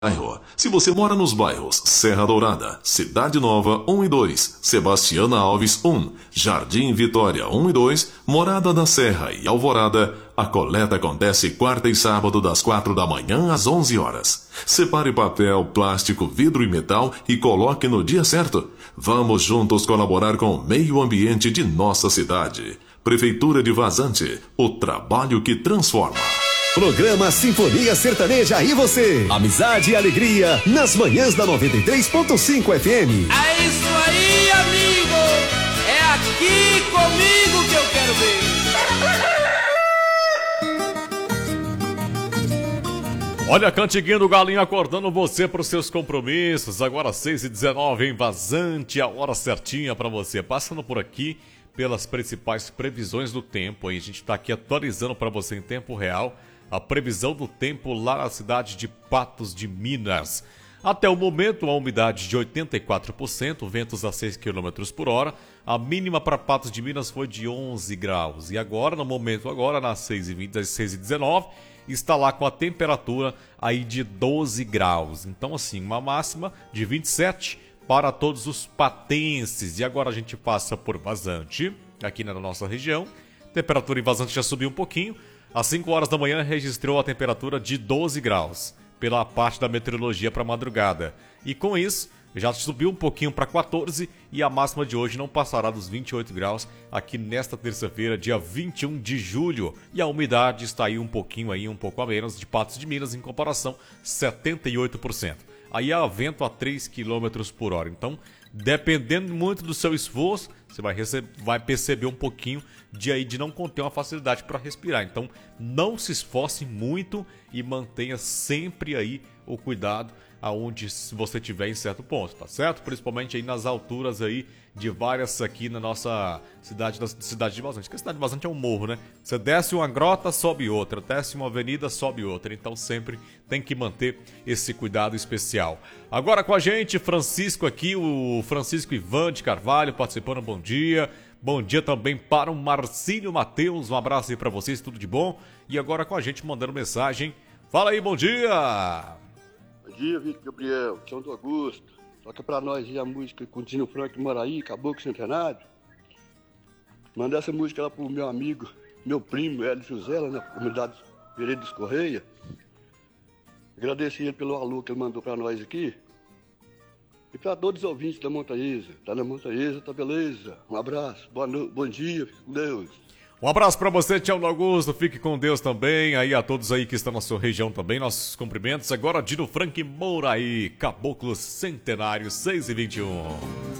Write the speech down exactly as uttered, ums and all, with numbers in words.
bairro. Se você mora nos bairros Serra Dourada, Cidade Nova um e dois, Sebastiana Alves um, Jardim Vitória um e dois, Morada da Serra e Alvorada, a coleta acontece quarta e sábado das quatro da manhã às onze horas. Separe papel, plástico, vidro e metal e coloque no dia certo. Vamos juntos colaborar com o meio ambiente de nossa cidade. Prefeitura de Vazante, o trabalho que transforma. Programa Sinfonia Sertaneja e você. Amizade e alegria nas manhãs da noventa e três ponto cinco F M. É isso aí, amigo. É aqui comigo que eu quero ver. Olha a cantiguinha do Galinho acordando você para os seus compromissos. Agora seis e dezenove em Vazante, a hora certinha para você. Passando por aqui pelas principais previsões do tempo. Aí a gente está aqui atualizando para você em tempo real a previsão do tempo lá na cidade de Patos de Minas. Até o momento, a umidade de oitenta e quatro por cento, ventos a seis quilômetros por hora. A mínima para Patos de Minas foi de onze graus. E agora, no momento agora, nas seis e vinte, seis e dezenove, está lá com a temperatura aí de doze graus. Então, assim, uma máxima de vinte e sete para todos os patenses. E agora a gente passa por Vazante, aqui na nossa região. A temperatura em Vazante já subiu um pouquinho. Às cinco horas da manhã registrou a temperatura de doze graus, pela parte da meteorologia para madrugada. E com isso, já subiu um pouquinho para quatorze e a máxima de hoje não passará dos vinte e oito graus aqui nesta terça-feira, dia vinte e um de julho. E a umidade está aí um pouquinho, aí, um pouco a menos de Patos de Minas, em comparação, setenta e oito por cento. Aí há vento a três quilômetros por hora. Então, dependendo muito do seu esforço, você vai, receber, vai perceber um pouquinho de, aí, de não conter uma facilidade para respirar. Então, não se esforce muito e mantenha sempre aí o cuidado aonde você estiver em certo ponto, tá certo? Principalmente aí nas alturas aí de várias aqui na nossa cidade, na cidade de Vazante. Porque a cidade de Vazante é um morro, né? Você desce uma grota, sobe outra. Desce uma avenida, sobe outra. Então sempre tem que manter esse cuidado especial. Agora com a gente, Francisco aqui, o Francisco Ivan de Carvalho participando. Bom dia. Bom dia também para o Marcílio Matheus. Um abraço aí para vocês, tudo de bom. E agora com a gente mandando mensagem. Fala aí, bom dia! Bom dia, Vitor Gabriel, São do Augusto. Toca pra nós aí a música Contino Franco Moraí, Caboclo Centenário. Manda essa música lá pro meu amigo, meu primo, Hélio José, lá na comunidade Veredas Correia. Agradecer ele pelo alô que ele mandou pra nós aqui. E pra todos os ouvintes da Montanhesa. Tá na Montanhesa, tá beleza? Um abraço, boa no... bom dia, fique com Deus. Um abraço para você, Tiago Augusto, fique com Deus também, aí a todos aí que estão na sua região também, nossos cumprimentos. Agora Dino Frank Mouraí, Caboclo Centenário, seis e vinte e um.